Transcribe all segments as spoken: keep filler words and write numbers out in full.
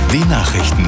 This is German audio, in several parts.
Die Nachrichten.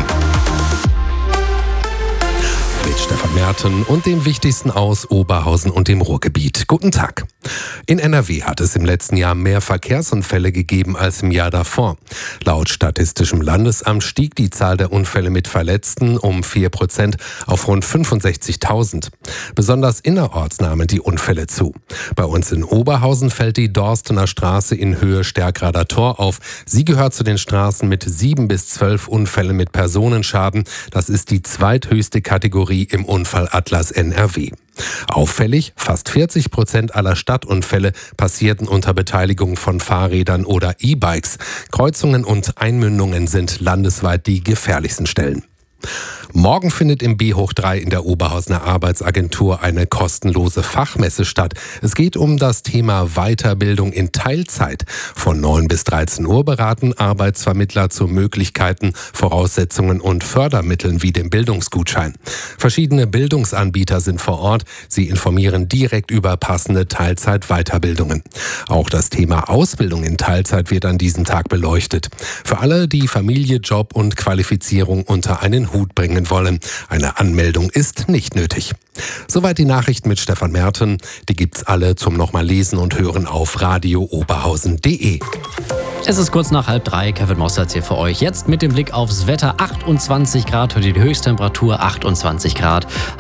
Mit Stefan Merten und dem Wichtigsten aus Oberhausen und dem Ruhrgebiet. Guten Tag. In N R W hat es im letzten Jahr mehr Verkehrsunfälle gegeben als im Jahr davor. Laut Statistischem Landesamt stieg die Zahl der Unfälle mit Verletzten um vier Prozent auf rund fünfundsechzigtausend. Besonders innerorts nahmen die Unfälle zu. Bei uns in Oberhausen fällt die Dorstener Straße in Höhe Stärkrader Tor auf. Sie gehört zu den Straßen mit sieben bis zwölf Unfällen mit Personenschaden. Das ist die zweithöchste Kategorie im Unfallatlas N R W. Auffällig, fast vierzig Prozent aller Stadtunfälle passierten unter Beteiligung von Fahrrädern oder E-Bikes. Kreuzungen und Einmündungen sind landesweit die gefährlichsten Stellen. Morgen findet im B hoch drei in der Oberhausener Arbeitsagentur eine kostenlose Fachmesse statt. Es geht um das Thema Weiterbildung in Teilzeit. Von neun bis dreizehn Uhr beraten Arbeitsvermittler zu Möglichkeiten, Voraussetzungen und Fördermitteln wie dem Bildungsgutschein. Verschiedene Bildungsanbieter sind vor Ort. Sie informieren direkt über passende Teilzeit-Weiterbildungen. Auch das Thema Ausbildung in Teilzeit wird an diesem Tag beleuchtet. Für alle, die Familie, Job und Qualifizierung unter einen Hut bringen wollen. Eine Anmeldung ist nicht nötig. Soweit die Nachrichten mit Stefan Merten. Die gibt's alle zum nochmal lesen und hören auf radio oberhausen punkt de. Es ist kurz nach halb drei, Kevin Mossertz hier für euch. Jetzt mit dem Blick aufs Wetter. achtundzwanzig Grad, heute die Höchsttemperatur achtundzwanzig Grad.